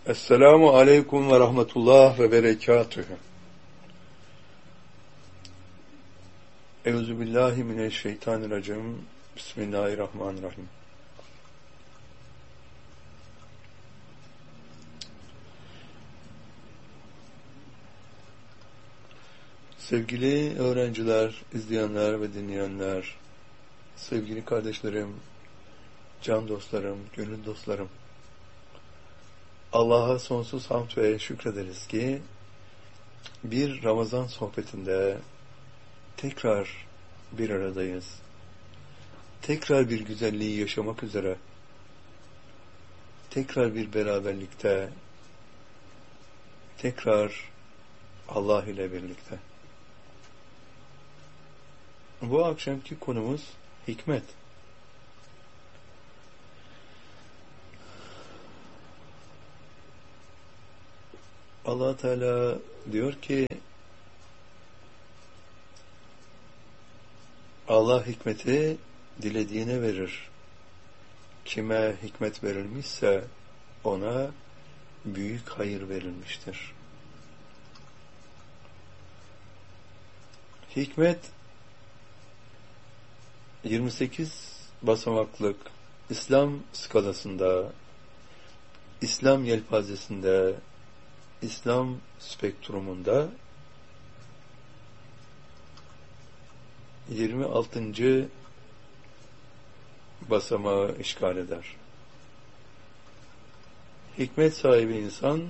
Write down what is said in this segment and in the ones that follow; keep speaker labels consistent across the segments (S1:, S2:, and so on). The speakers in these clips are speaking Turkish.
S1: Esselamu aleyküm ve rahmetullah ve berekatühü. Euzubillahimineşşeytanirracim. Bismillahirrahmanirrahim. Sevgili öğrenciler, izleyenler ve dinleyenler, sevgili kardeşlerim, can dostlarım, gönül dostlarım, Allah'a sonsuz hamd ve şükrederiz ki bir Ramazan sohbetinde tekrar bir aradayız. Tekrar bir güzelliği yaşamak üzere, tekrar bir beraberlikte, tekrar Allah ile birlikte. Bu akşamki konumuz hikmet. Allah Teala diyor ki Allah hikmeti dilediğine verir. Kime hikmet verilmişse ona büyük hayır verilmiştir. Hikmet 28 basamaklık İslam skalasında, İslam yelpazesinde, İslam spektrumunda 26. basamağı işgal eder. Hikmet sahibi insan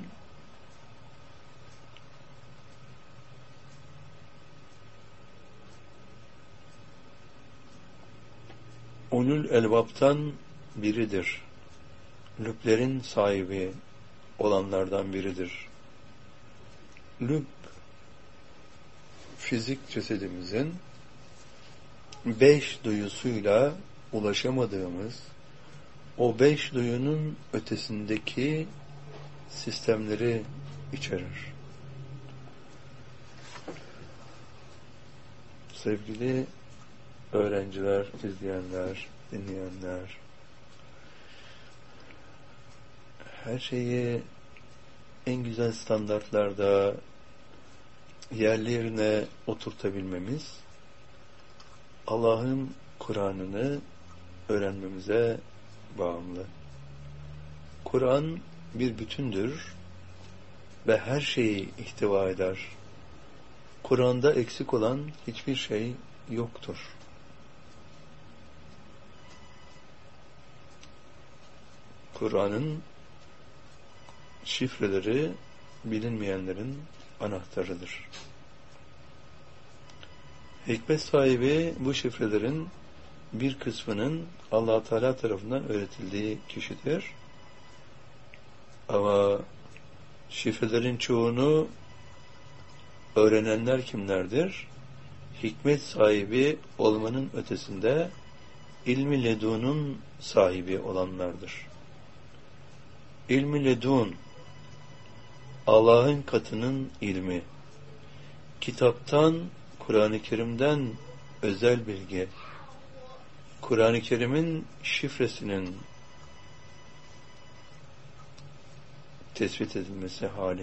S1: ulul elbaptan biridir. Lüblerin sahibi olanlardan biridir. Lüb, fizik cesedimizin 5 duyusuyla ulaşamadığımız, o 5 duyunun ötesindeki sistemleri içerir. Sevgili öğrenciler, izleyenler, dinleyenler, her şeyi en güzel standartlarda yerli yerine oturtabilmemiz, Allah'ın Kur'an'ını öğrenmemize bağımlı. Kur'an bir bütündür ve her şeyi ihtiva eder. Kur'an'da eksik olan hiçbir şey yoktur. Kur'an'ın şifreleri bilinmeyenlerin anahtarıdır. Hikmet sahibi bu şifrelerin bir kısmının Allah Teala tarafından öğretildiği kişidir. Ama şifrelerin çoğunu öğrenenler kimlerdir? Hikmet sahibi olmanın ötesinde ilmi ledunun sahibi olanlardır. İlmi ledun, Allah'ın katının ilmi, kitaptan, Kur'an-ı Kerim'den özel bilgi, Kur'an-ı Kerim'in şifresinin tespit edilmesi hali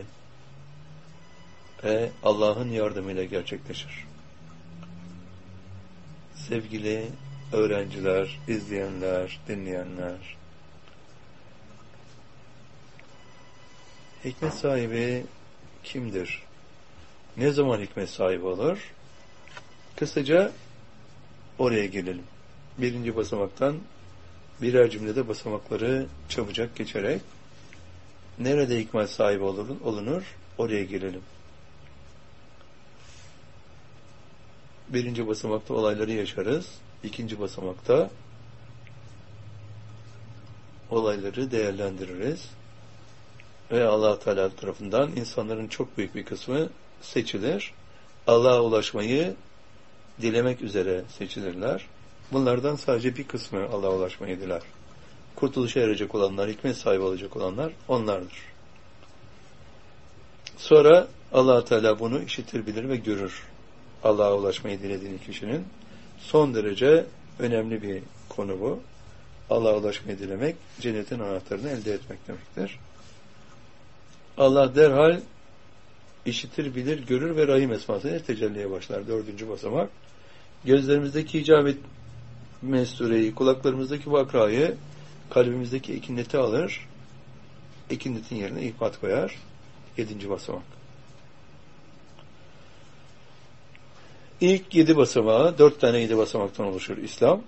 S1: ve Allah'ın yardımıyla gerçekleşir. Sevgili öğrenciler, izleyenler, dinleyenler, hikmet sahibi kimdir? Ne zaman hikmet sahibi olur? Kısaca oraya gelelim. Birinci basamaktan birer cümlede basamakları çabucak geçerek nerede hikmet sahibi olunur? Oraya gelelim. Birinci basamakta olayları yaşarız. İkinci basamakta olayları değerlendiririz. Ve Allah Teala tarafından insanların çok büyük bir kısmı seçilir. Allah'a ulaşmayı dilemek üzere seçilirler. Bunlardan sadece bir kısmı Allah'a ulaşmayı diler. Kurtuluşa erecek olanlar, hikmet sahibi olacak olanlar onlardır. Sonra Allah Teala bunu işitir, bilir ve görür. Allah'a ulaşmayı dilediğin kişinin son derece önemli bir konu bu. Allah'a ulaşmayı dilemek, cennetin anahtarını elde etmek demektir. Allah derhal işitir, bilir, görür ve Rahim esmasıyla tecelliye başlar. 4. basamak. Gözlerimizdeki icap etme süreyi, kulaklarımızdaki vakrayı, kalbimizdeki ekineti alır. Ekinetin yerine ihbat koyar. 7. basamak. İlk 7 basamağı, 4 tane 7 basamaktan oluşur İslam.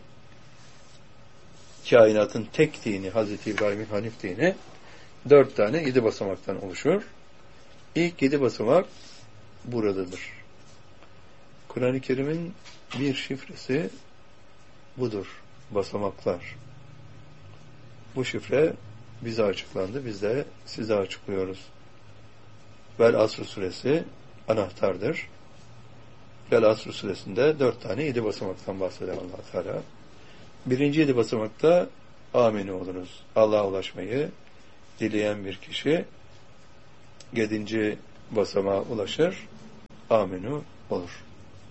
S1: Kainatın tek dini, Hazreti İbrahim'in Hanif dini, 4 tane 7 basamaktan oluşur. İlk 7 basamak buradadır. Kur'an-ı Kerim'in bir şifresi budur. Basamaklar. Bu şifre bize açıklandı. Biz de size açıklıyoruz. Vel Asr suresi anahtardır. Vel Asr suresinde 4 tane 7 basamaktan bahseder Allah Teala. 1. 7 basamakta amini oluruz. Allah'a ulaşmayı dileyen bir kişi 7. basamağa ulaşır. Aminu olur.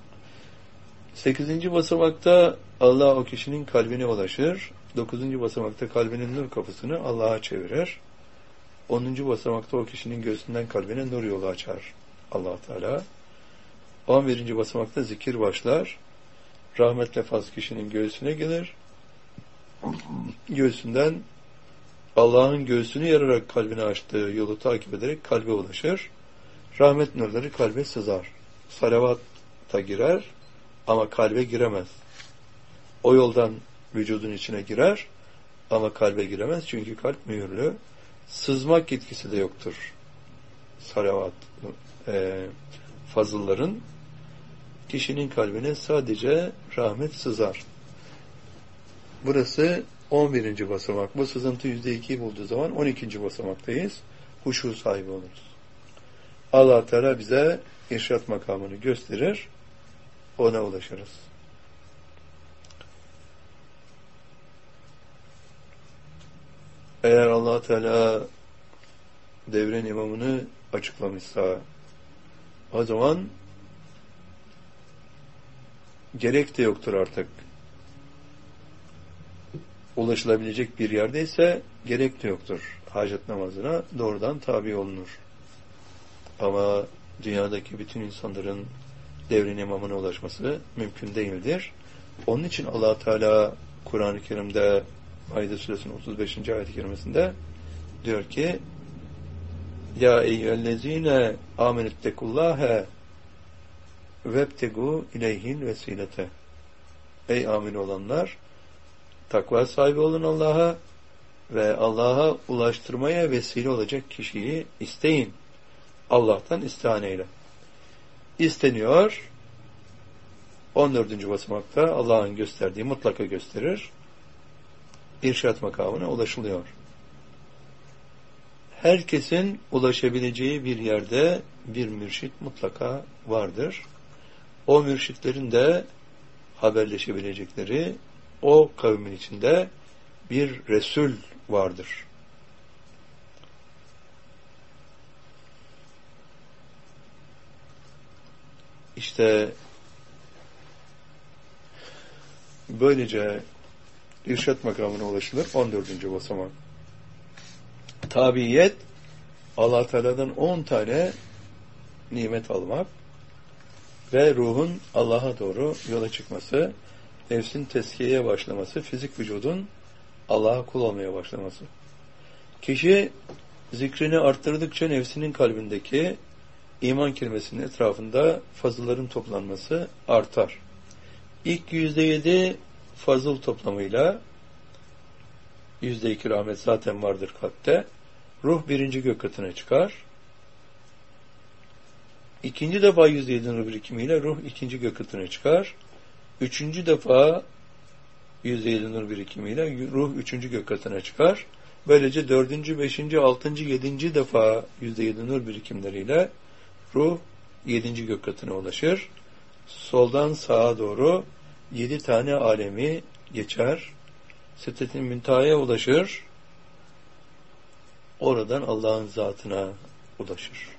S1: 8. basamakta Allah o kişinin kalbine ulaşır. 9. basamakta kalbinin nur kapısını Allah'a çevirir. 10. basamakta o kişinin göğsünden kalbine nur yolu açar Allah Teala. 11. basamakta zikir başlar. Rahmet lefaz kişinin göğsüne gelir. Göğsünden Allah'ın göğsünü yararak kalbine açtığı yolu takip ederek kalbe ulaşır. Rahmet nurları kalbe sızar. Salavata girer ama kalbe giremez. O yoldan vücudun içine girer ama kalbe giremez çünkü kalp mühürlü. Sızmak yetkisi de yoktur. Salavat, fazılların kişinin kalbine sadece rahmet sızar. Burası 11. basamak. Bu sızıntı %2'yi bulduğu zaman 12. basamaktayız. Huşu sahibi oluruz. Allah Teala bize irşat makamını gösterir. Ona ulaşırız. Eğer Allah Teala devrin imamını açıklamışsa o zaman gerek de yoktur artık. Ulaşılabilecek bir yerdeyse gerek de yoktur. Hacet namazına doğrudan tabi olunur. Ama dünyadaki bütün insanların devrin imamına ulaşması mümkün değildir. Onun için Allah Teala Kur'an-ı Kerim'de Maide suresinin 35. ayet-i kerimesinde diyor ki Ya eyyühellezine amenüttekullâhe vebtegu ileyhin vesilete. Ey amin olanlar, takva sahibi olun Allah'a ve Allah'a ulaştırmaya vesile olacak kişiyi isteyin. Allah'tan istihaneyle. İsteniyor. 14. basamakta Allah'ın gösterdiği mutlaka gösterir. İrşat makamına ulaşılıyor. Herkesin ulaşabileceği bir yerde bir mürşit mutlaka vardır. O mürşitlerin de haberleşebilecekleri o kavmin içinde bir Resul vardır. İşte böylece irşat makamına ulaşılır. 14. basamak. Tabiyet, Allah Teala'dan 10 tane nimet almak ve ruhun Allah'a doğru yola çıkması, nefsin tezkiyeye başlaması, fizik vücudun Allah'a kul olmaya başlaması. Kişi zikrini arttırdıkça nefsinin kalbindeki iman kelimesinin etrafında fazılların toplanması artar. İlk %7 fazıl toplamıyla %2 rahmet zaten vardır kalpte. Ruh 1. gök katına çıkar. İkinci defa %7 nur birikimiyle ruh 2. gök katına çıkar. 3. defa %7 nur birikimiyle ruh 3. gök katına çıkar. Böylece 4., 5., 6., 7. defa %7 nur birikimleriyle ruh 7. gök katına ulaşır. Soldan sağa doğru 7 tane alemi geçer. Sidret-i Münteha'ya ulaşır. Oradan Allah'ın zatına ulaşır.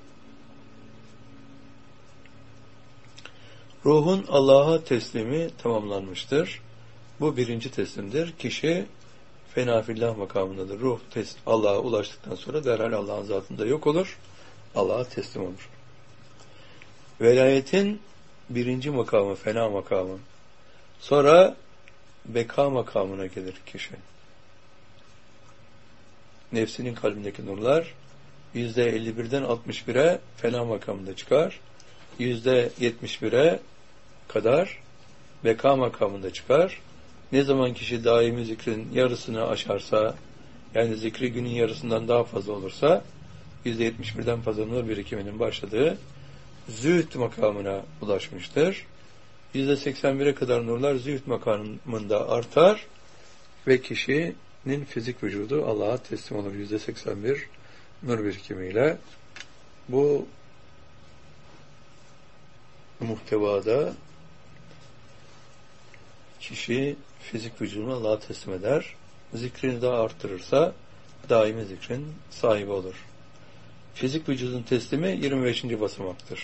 S1: Ruhun Allah'a teslimi tamamlanmıştır. Bu 1. teslimdir. Kişi fena fillah makamındadır. Ruh Allah'a ulaştıktan sonra derhal Allah'ın zatında yok olur. Allah'a teslim olur. Velayetin birinci makamı, fena makamı. Sonra beka makamına gelir kişi. Nefsinin kalbindeki nurlar %51'den 61'e fena makamında çıkar. %71'e kadar beka makamında çıkar. Ne zaman kişi daimi zikrin yarısını aşarsa, yani zikri günün yarısından daha fazla olursa, %71'den fazla nur birikiminin başladığı zühd makamına ulaşmıştır. %81'e kadar nurlar zühd makamında artar ve kişinin fizik vücudu Allah'a teslim olur. %81 nur birikimiyle. Bu muhtevada kişi fizik vücudunu Allah'a teslim eder. Zikrini daha arttırırsa daimi zikrin sahibi olur. Fizik vücudun teslimi 25. basamaktır.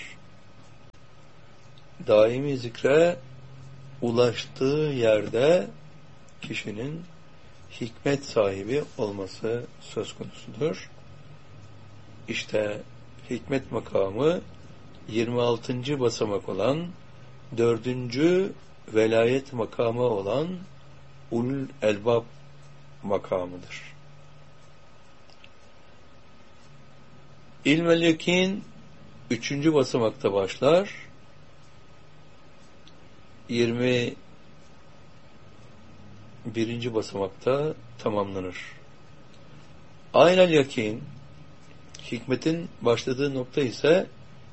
S1: Daimi zikre ulaştığı yerde kişinin hikmet sahibi olması söz konusudur. İşte hikmet makamı 26. basamak olan 4. velayet makamı olan ulul elbab makamıdır. İlmel yakin 3. basamakta başlar. 21. basamakta tamamlanır. Aynel yakin hikmetin başladığı nokta ise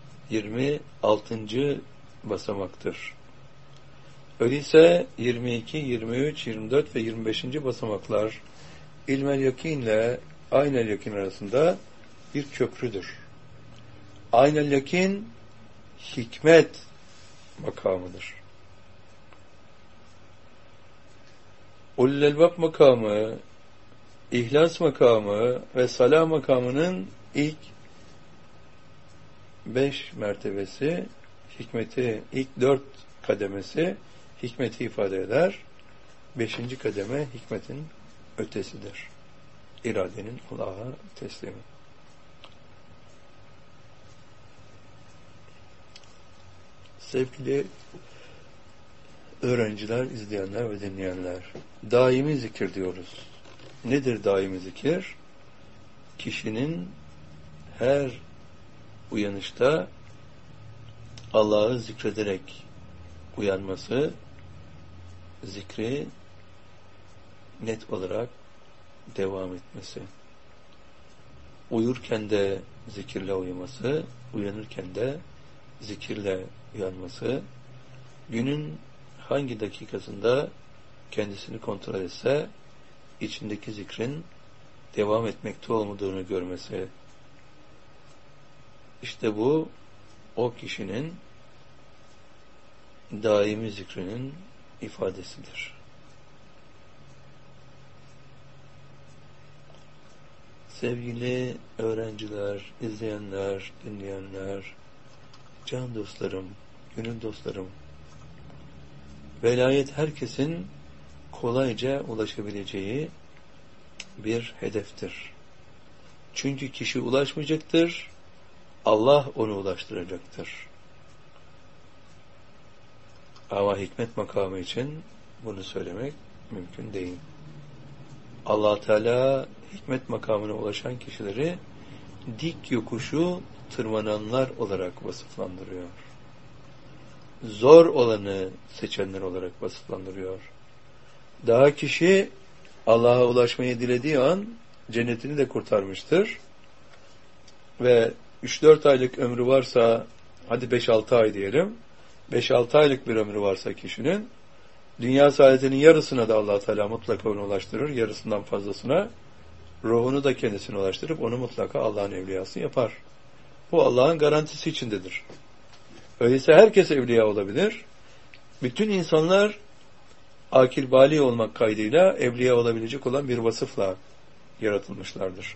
S1: 26. basamaktır. Öyleyse 22, 23, 24 ve 25. basamaklar ilmel yakin ile aynel yakin arasında bir köprüdür. Aynel yakin hikmet makamıdır. Ulul elbab makamı, ihlas makamı ve salah makamının ilk 5 mertebesi hikmeti, ilk 4 kademesi hikmeti ifade eder. 5. kademe hikmetin ötesidir. İradenin Allah'a teslimi. Sevgili öğrenciler, izleyenler ve dinleyenler, daimi zikir diyoruz. Nedir daimi zikir? Kişinin her uyanışta Allah'ı zikrederek uyanması, zikri net olarak devam etmesi. Uyurken de zikirle uyuması, uyanırken de zikirle uyanması, günün hangi dakikasında kendisini kontrol etse, içindeki zikrin devam etmekte olmadığını görmesi. İşte bu, o kişinin daimi zikrinin ifadesidir. Sevgili öğrenciler, izleyenler, dinleyenler, can dostlarım, gönül dostlarım, velayet herkesin kolayca ulaşabileceği bir hedeftir. Çünkü kişi ulaşmayacaktır, Allah onu ulaştıracaktır. Ama hikmet makamı için bunu söylemek mümkün değil. Allah Teala hikmet makamına ulaşan kişileri dik yokuşu tırmananlar olarak vasıflandırıyor. Zor olanı seçenler olarak vasıflandırıyor. Daha kişi Allah'a ulaşmayı dilediği an cennetini de kurtarmıştır. Ve 3-4 aylık ömrü varsa, hadi 5-6 ay diyelim, 5-6 aylık bir ömrü varsa kişinin, dünya saadetinin yarısına da Allah Teala mutlaka onu ulaştırır, yarısından fazlasına, ruhunu da kendisine ulaştırıp onu mutlaka Allah'ın evliyası yapar. Bu Allah'ın garantisi içindedir. Öyleyse herkes evliya olabilir. Bütün insanlar akil bali olmak kaydıyla evliya olabilecek olan bir vasıfla yaratılmışlardır.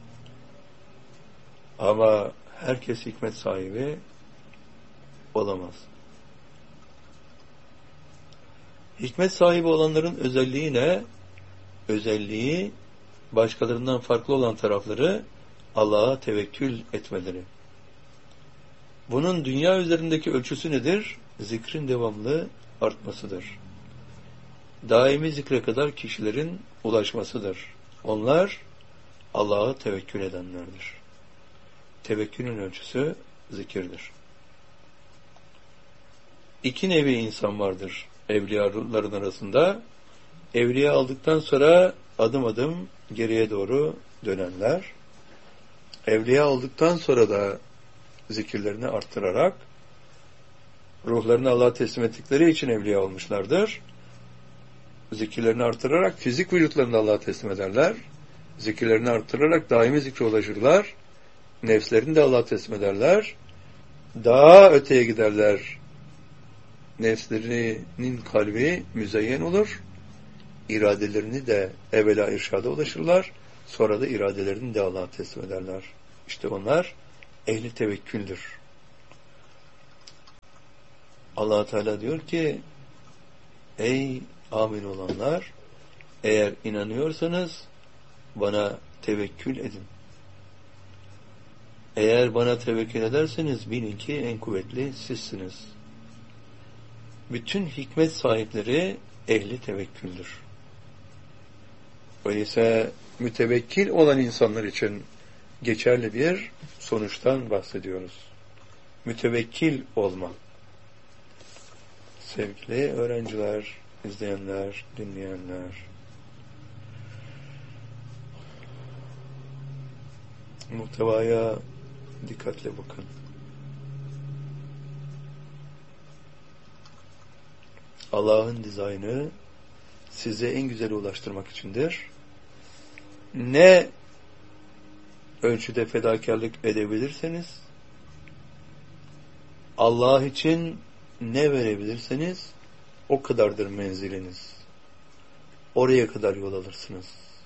S1: Ama herkes hikmet sahibi olamaz. Hikmet sahibi olanların özelliği ne? özelliği, başkalarından farklı olan tarafları Allah'a tevekkül etmeleri. Bunun dünya üzerindeki ölçüsü nedir? Zikrin devamlı artmasıdır. Daimi zikre kadar kişilerin ulaşmasıdır. Onlar Allah'a tevekkül edenlerdir. Tevekkülün ölçüsü zikirdir. İki nevi insan vardır evliyaların arasında. Evliya aldıktan sonra adım adım geriye doğru dönenler. Evliya olduktan sonra da zikirlerini arttırarak ruhlarını Allah'a teslim ettikleri için evliya olmuşlardır. Zikirlerini artırarak fizik vücutlarını da Allah'a teslim ederler. Zikirlerini artırarak daimi zikre ulaşırlar. Nefslerini de Allah'a teslim ederler. Daha öteye giderler. Nefslerinin kalbi müzeyyen olur. İradelerini de evvela irşada ulaşırlar. Sonra da iradelerini de Allah'a teslim ederler. İşte onlar ehli tevekküldür. Allah Teala diyor ki, ey amin olanlar, eğer inanıyorsanız bana tevekkül edin. Eğer bana tevekkül ederseniz bilin ki en kuvvetli sizsiniz. Bütün hikmet sahipleri ehli tevekküldür. Öyleyse mütevekkil olan insanlar için geçerli bir sonuçtan bahsediyoruz. Mütevekkil olmak. Sevgili öğrenciler, izleyenler, dinleyenler, muhtevaya dikkatle bakın. Allah'ın dizaynı size en güzeli ulaştırmak içindir. Ne ölçüde fedakarlık edebilirseniz, Allah için ne verebilirseniz o kadardır menziliniz. Oraya kadar yol alırsınız.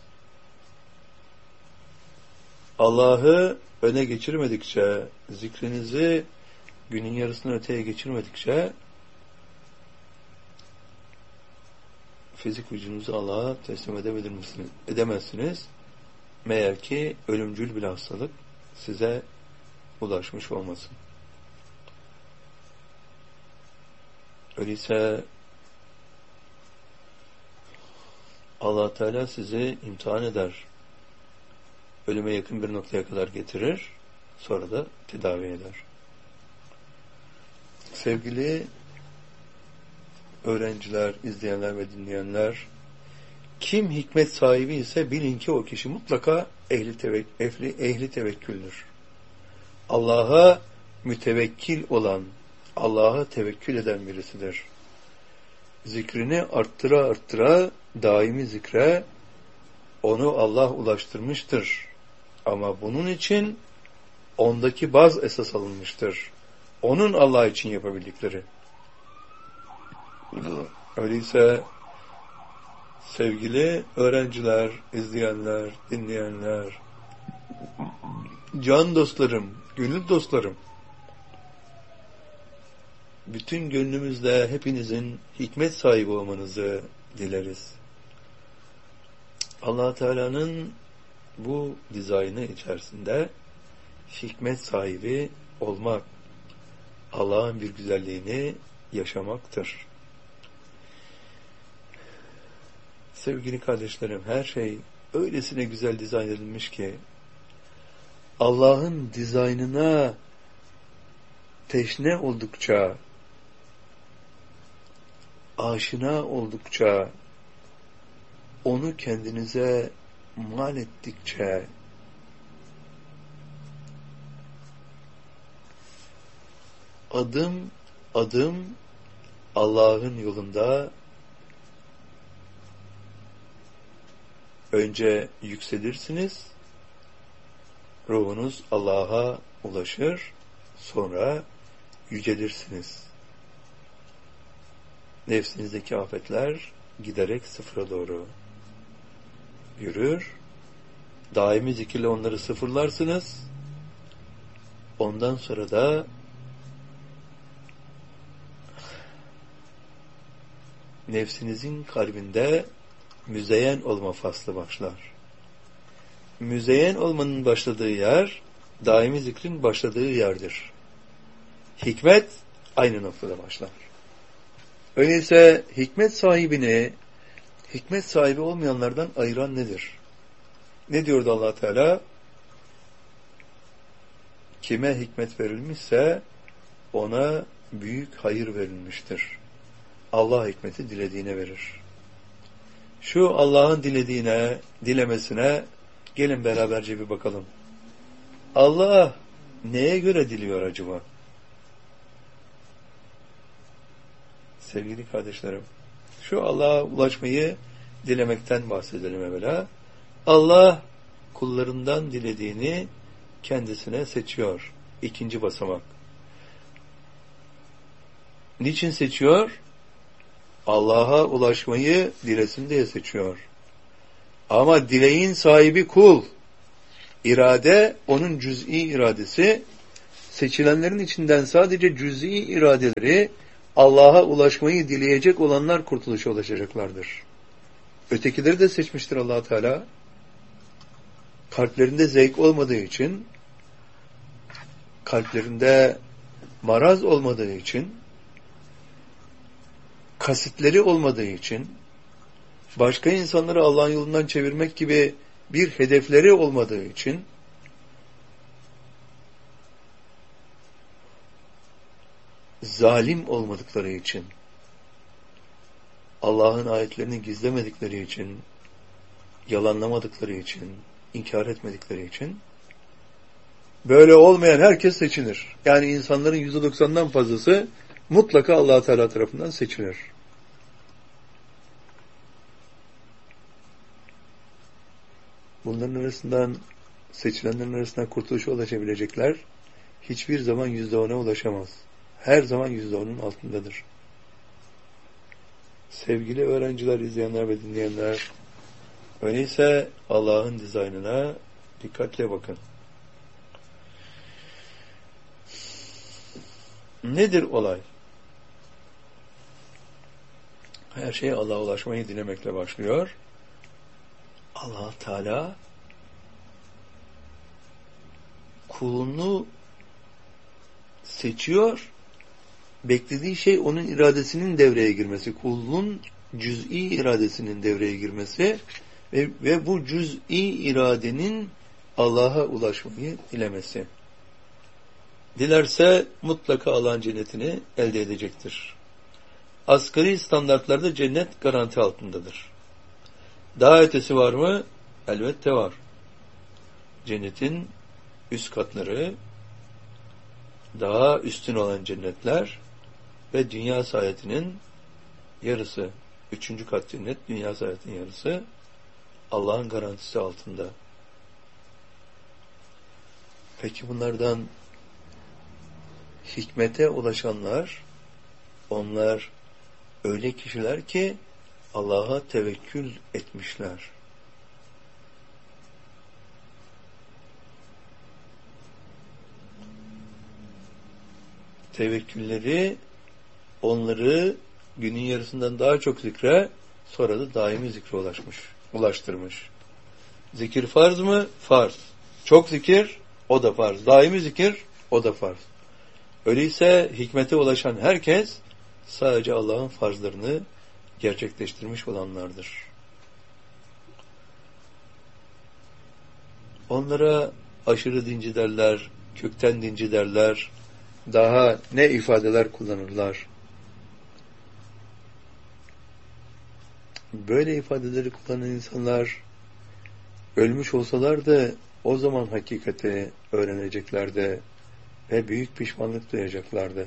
S1: Allah'ı öne geçirmedikçe, zikrinizi günün yarısını öteye geçirmedikçe fizik vücudunuzu Allah'a teslim edemezsiniz. Meğer ki ölümcül bir hastalık size ulaşmış olmasın. Öyleyse Allah Teala sizi imtihan eder. Ölüme yakın bir noktaya kadar getirir. Sonra da tedavi eder. Sevgili öğrenciler, izleyenler ve dinleyenler, kim hikmet sahibi ise bilin ki o kişi mutlaka ehli tevekküldür. Allah'a mütevekkil olan, Allah'a tevekkül eden birisidir. Zikrini arttıra daimi zikre onu Allah ulaştırmıştır. Ama bunun için ondaki baz esas alınmıştır. Onun Allah için yapabildikleri. Öyleyse sevgili öğrenciler, izleyenler, dinleyenler, can dostlarım, gönül dostlarım, bütün gönlümüzle hepinizin hikmet sahibi olmanızı dileriz. Allah Teala'nın bu dizaynı içerisinde hikmet sahibi olmak, Allah'ın bir güzelliğini yaşamaktır. Sevgili kardeşlerim, her şey öylesine güzel dizayn edilmiş ki Allah'ın dizaynına teşne oldukça, aşina oldukça, onu kendinize mal ettikçe, adım adım Allah'ın yolunda önce yükselirsiniz, ruhunuz Allah'a ulaşır, sonra yücelirsiniz. Nefsinizdeki afetler giderek sıfıra doğru yürür. Daimi zikirle onları sıfırlarsınız. Ondan sonra da nefsinizin kalbinde müzeyyen olma faslı başlar. Müzeyyen olmanın başladığı yer, daimi zikrin başladığı yerdir. Hikmet aynı noktada başlar. Öyleyse hikmet sahibini, hikmet sahibi olmayanlardan ayıran nedir? Ne diyordu Allah Teala? Kime hikmet verilmişse ona büyük hayır verilmiştir. Allah hikmeti dilediğine verir. Şu Allah'ın dilemesine gelin beraberce bir bakalım. Allah neye göre diliyor acaba? Sevgili kardeşlerim, şu Allah'a ulaşmayı dilemekten bahsedelim evvela. Allah kullarından dilediğini kendisine seçiyor. İkinci basamak. Niçin seçiyor? Allah'a ulaşmayı dilesin diye seçiyor. Ama dileğin sahibi kul. İrade onun cüz'i iradesi. Seçilenlerin içinden sadece cüz'i iradeleri Allah'a ulaşmayı dileyecek olanlar kurtuluşa ulaşacaklardır. Ötekileri de seçmiştir Allah Teala. Kalplerinde zevk olmadığı için, kalplerinde maraz olmadığı için, kasıtleri olmadığı için, başka insanları Allah'ın yolundan çevirmek gibi bir hedefleri olmadığı için, zalim olmadıkları için, Allah'ın ayetlerini gizlemedikleri için, yalanlamadıkları için, inkar etmedikleri için, böyle olmayan herkes seçilir. Yani insanların %90'dan fazlası mutlaka Allah Teala tarafından seçilir. Bunların arasından, seçilenlerin arasından kurtuluşa ulaşabilecekler hiçbir zaman %10'a ulaşamaz. Her zaman %10'un altındadır. Sevgili öğrenciler, izleyenler ve dinleyenler, öyleyse Allah'ın dizaynına dikkatle bakın. Nedir olay? Her şey Allah'a ulaşmayı dilemekle başlıyor. Allah Teala kulunu seçiyor. Beklediği şey onun iradesinin devreye girmesi, kulun cüz'i iradesinin devreye girmesi ve bu cüz'i iradenin Allah'a ulaşmayı dilemesi. Dilerse mutlaka Allah'ın cennetini elde edecektir. Asgari standartlarda cennet garanti altındadır. Daha ötesi var mı? Elbette var. Cennetin üst katları, daha üstün olan cennetler ve dünya saadetinin yarısı, 3. kat cennet, dünya saadetinin yarısı Allah'ın garantisi altında. Peki bunlardan hikmete ulaşanlar, onlar öyle kişiler ki Allah'a tevekkül etmişler. Tevekkülleri onları günün yarısından daha çok zikre, sonra da daimi zikre ulaştırmış. Zikir farz mı? Farz. Çok zikir, o da farz. Daimi zikir, o da farz. Öyleyse hikmete ulaşan herkes sadece Allah'ın farzlarını gerçekleştirmiş olanlardır. Onlara aşırı dinci derler, kökten dinci derler, daha ne ifadeler kullanırlar. Böyle ifadeleri kullanan insanlar ölmüş olsalardı o zaman hakikati öğreneceklerdi ve büyük pişmanlık duyacaklardı.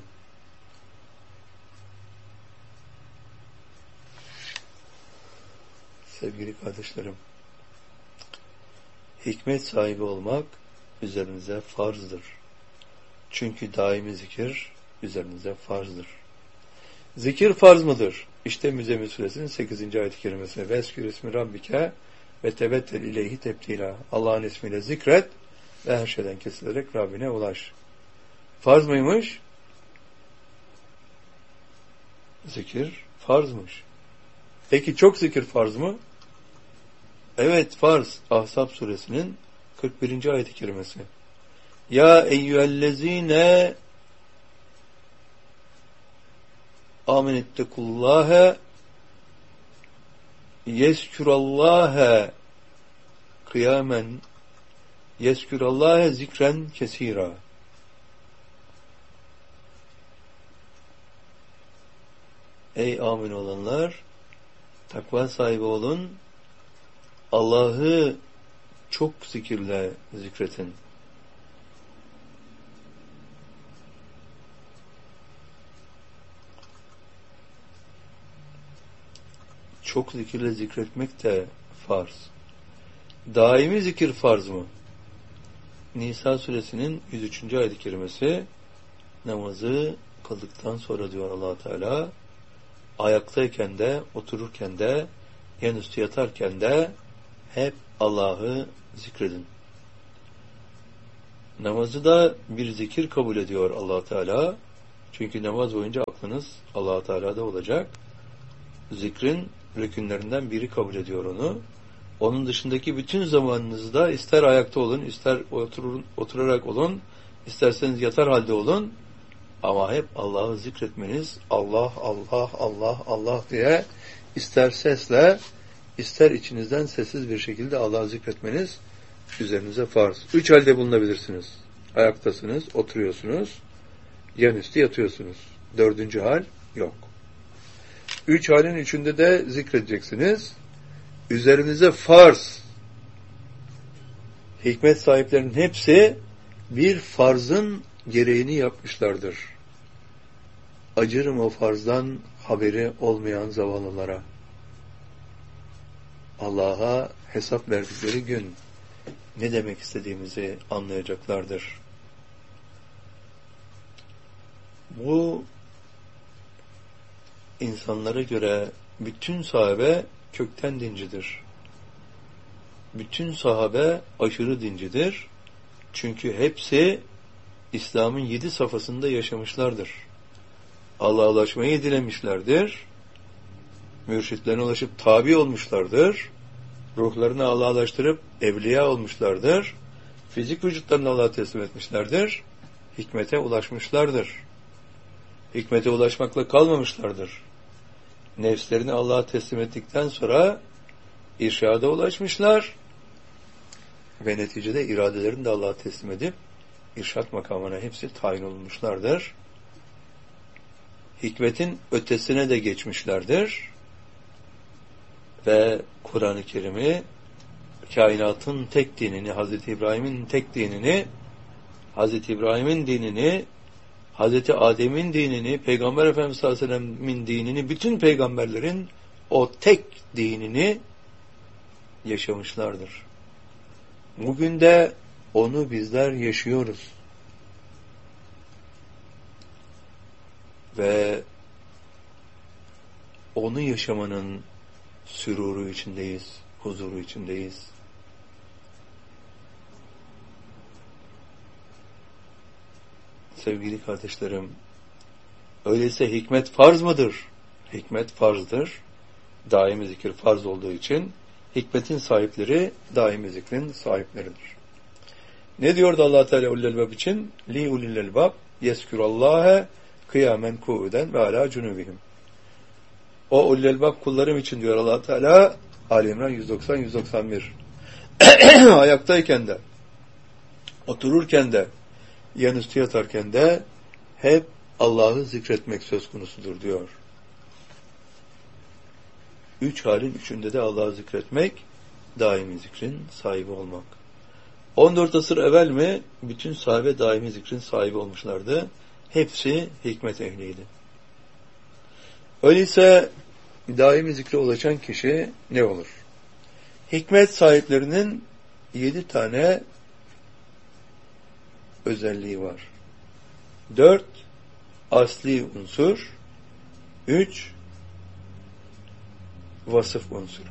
S1: Sevgili kardeşlerim, hikmet sahibi olmak üzerinize farzdır. Çünkü daimi zikir üzerinize farzdır. Zikir farz mıdır? İşte Müzzemmil Suresinin 8. ayet-i kerimesi. Veskür ismi Rabbike ve tebettel ileyhi tebtila. Allah'ın ismiyle zikret ve her şeyden kesilerek Rabbine ulaş. Farz mıymış? Zikir farzmış. Peki çok zikir farz mı? Evet, farz. Ahzab suresinin 41. ayet-i kerimesi. Ya eyyühellezine amenettekullâhe yeskürallâhe kıyamen yeskürallâhe zikren kesîrâ. Ey amin olanlar, takva sahibi olun, Allah'ı çok zikirle zikretin. Çok zikirle zikretmek de farz. Daimi zikir farz mı? Nisa suresinin 103. ayet-i kerimesi, namazı kıldıktan sonra diyor Allah Teala, ayaktayken de, otururken de, yanüstü yatarken de hep Allah'ı zikredin. Namazı da bir zikir kabul ediyor Allah Teala. Çünkü namaz boyunca aklınız Allah Teala'da olacak. Zikrin rükünlerinden biri kabul ediyor onu. Onun dışındaki bütün zamanınızda ister ayakta olun, ister oturarak olun, isterseniz yatar halde olun, ama hep Allah'ı zikretmeniz, Allah, Allah, Allah, Allah diye ister sesle, ister içinizden sessiz bir şekilde Allah'ı zikretmeniz üzerinize farz. 3 halde bulunabilirsiniz. Ayaktasınız, oturuyorsunuz, yanüstü yatıyorsunuz. 4. hal yok. 3 halin 3'ünde de zikredeceksiniz. Üzerinize farz. Hikmet sahiplerinin hepsi bir farzın gereğini yapmışlardır. Acırım o farzdan haberi olmayan zavallılara. Allah'a hesap verdikleri gün ne demek istediğimizi anlayacaklardır. Bu insanlara göre bütün sahabe kökten dincidir. Bütün sahabe aşırı dincidir. Çünkü hepsi İslam'ın 7 safhasında yaşamışlardır. Allah'a ulaşmayı dilemişlerdir. Mürşitlerine ulaşıp tabi olmuşlardır. Ruhlarını Allah'laştırıp evliya olmuşlardır. Fizik vücutlarını Allah'a teslim etmişlerdir. Hikmete ulaşmışlardır. Hikmete ulaşmakla kalmamışlardır. Nefslerini Allah'a teslim ettikten sonra irşada ulaşmışlar ve neticede iradelerini de Allah'a teslim edip irşat makamına hepsi tayin olmuşlardır. Hikmetin ötesine de geçmişlerdir ve Kur'an-ı Kerim'i, kainatın tek dinini, Hazreti İbrahim'in tek dinini, Hazreti İbrahim'in dinini, Hazreti Adem'in dinini, Peygamber Efendimiz sallallahu aleyhi ve sellem'in dinini, bütün peygamberlerin o tek dinini yaşamışlardır. Bugün de onu bizler yaşıyoruz. Ve onu yaşamanın süruru içindeyiz, huzuru içindeyiz. Sevgili kardeşlerim, öyleyse hikmet farz mıdır? Hikmet farzdır. Daimi zikir farz olduğu için hikmetin sahipleri daimi zikrin sahipleridir. Ne diyordu Allah Teala ulul elbab için? Li ulul elbab yezkurullâhe kıyamen ku'uden ve alâ cunubihim. O ulul elbab kullarım için diyor Allah Teala, Ali İmran 190-191. Ayaktayken de, otururken de, yanüstü yatarken de hep Allah'ı zikretmek söz konusudur diyor. 3 halin 3'ünde de Allah'ı zikretmek, daimi zikrin sahibi olmak. 14 asır evvel mi bütün sahabe daimi zikrin sahibi olmuşlardı. Hepsi hikmet ehliydi. Öyleyse daimi zikre ulaşan kişi ne olur? Hikmet sahiplerinin 7 tane özelliği var. 4 asli unsur, 3 vasıf unsuru.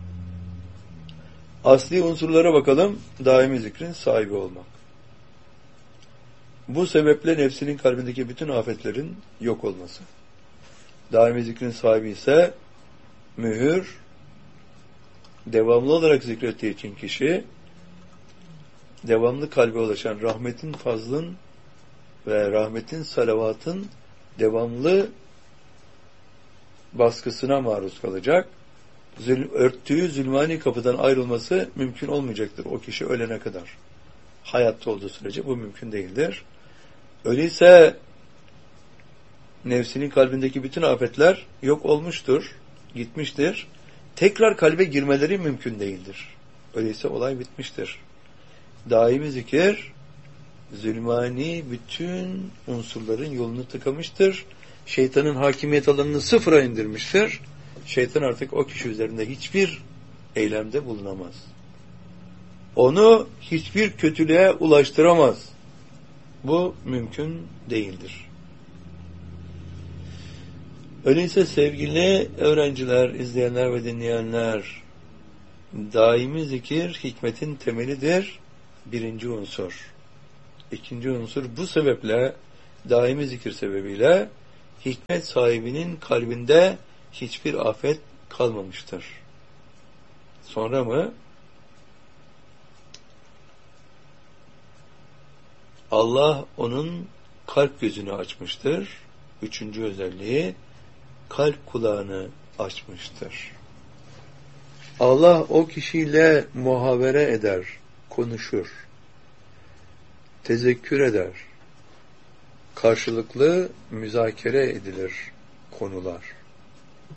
S1: Asli unsurlara bakalım. Daimi zikrin sahibi olmak. Bu sebeple nefsinin kalbindeki bütün afetlerin yok olması. Daimi zikrin sahibi ise mühür, devamlı olarak zikrettiği için kişi, devamlı kalbe ulaşan rahmetin, fazlın ve rahmetin, salavatın devamlı baskısına maruz kalacak. Örttüğü zulmani kapıdan ayrılması mümkün olmayacaktır o kişi ölene kadar. Hayatta olduğu sürece bu mümkün değildir. Öyleyse nefsinin kalbindeki bütün afetler yok olmuştur, gitmiştir. Tekrar kalbe girmeleri mümkün değildir. Öyleyse olay bitmiştir. Daimi zikir, zulmani bütün unsurların yolunu tıkamıştır. Şeytanın hakimiyet alanını sıfıra indirmiştir. Şeytan artık o kişi üzerinde hiçbir eylemde bulunamaz. Onu hiçbir kötülüğe ulaştıramaz. Bu mümkün değildir. Öyleyse sevgili öğrenciler, izleyenler ve dinleyenler, daimi zikir hikmetin temelidir. Birinci unsur. İkinci unsur, bu sebeple daimi zikir sebebiyle hikmet sahibinin kalbinde hiçbir afet kalmamıştır. Sonra mı? Allah onun kalp gözünü açmıştır. Üçüncü özelliği, kalp kulağını açmıştır. Allah o kişiyle muhavere eder, konuşur, tezekkür eder, karşılıklı müzakere edilir konular.